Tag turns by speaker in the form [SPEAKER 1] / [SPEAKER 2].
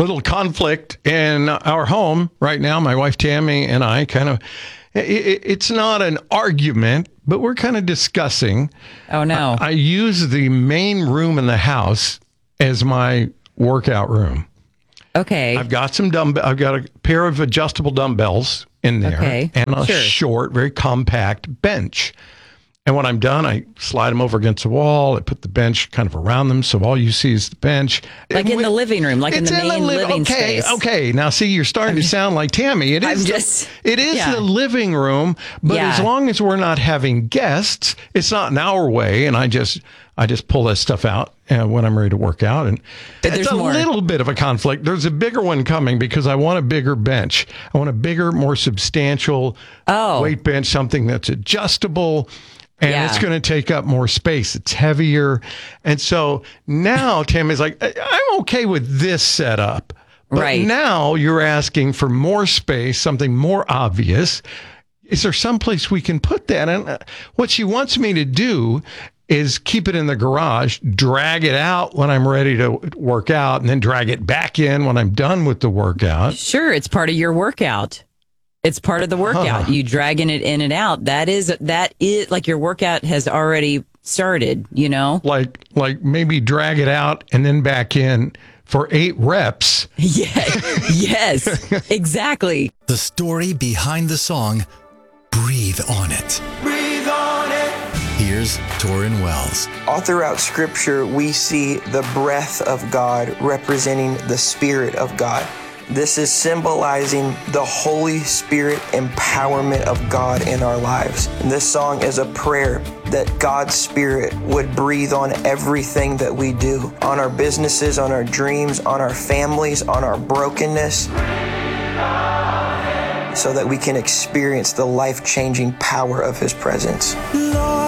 [SPEAKER 1] little conflict in our home right now. My wife Tammy and I it's not an argument, but we're kind of discussing.
[SPEAKER 2] Oh, no.
[SPEAKER 1] I use the main room in the house as my workout room.
[SPEAKER 2] Okay.
[SPEAKER 1] I've got I've got a pair of adjustable dumbbells in there, and a short, very compact bench. And when I'm done, I slide them over against the wall. I put the bench kind of around them, so all you see is the bench.
[SPEAKER 2] Like in the living room, like in the main living space.
[SPEAKER 1] Okay. Now, see, you're starting to sound like Tammy. It is the living room, but as long as we're not having guests, it's not in our way, and I just pull that stuff out when I'm ready to work out. And it's a little bit of a conflict. There's a bigger one coming because I want a bigger bench. I want a bigger, more substantial weight bench, something that's adjustable. And it's going to take up more space. It's heavier. And so now Tim is like, I'm okay with this setup. But now you're asking for more space, something more obvious. Is there someplace we can put that? And what she wants me to do is keep it in the garage, drag it out when I'm ready to work out, and then drag it back in when I'm done with the workout.
[SPEAKER 2] Sure, it's part of your workout. It's part of the workout. You dragging it in and out. That is like your workout has already started, you know?
[SPEAKER 1] Like maybe drag it out and then back in for 8 reps.
[SPEAKER 2] Yes, exactly.
[SPEAKER 3] The story behind the song, Breathe on It.
[SPEAKER 4] Breathe on it.
[SPEAKER 3] Here's Torrin Wells.
[SPEAKER 4] All throughout Scripture, we see the breath of God representing the Spirit of God. This is symbolizing the Holy Spirit empowerment of God in our lives. And this song is a prayer that God's Spirit would breathe on everything that we do, on our businesses, on our dreams, on our families, on our brokenness, so that we can experience the life-changing power of His presence.